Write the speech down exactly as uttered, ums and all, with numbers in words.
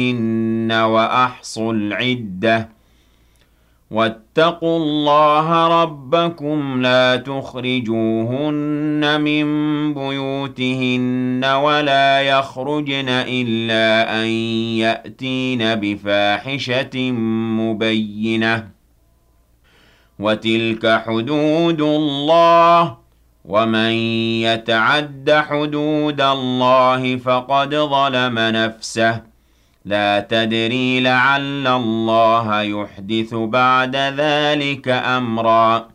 وأحصوا العدة واتقوا الله ربكم لا تخرجوهن من بيوتهن ولا يخرجن إلا أن يأتين بفاحشة مبينة وتلك حدود الله ومن يتعد حدود الله فقد ظلم نفسه لا تدري لعل الله يحدث بعد ذلك أمرا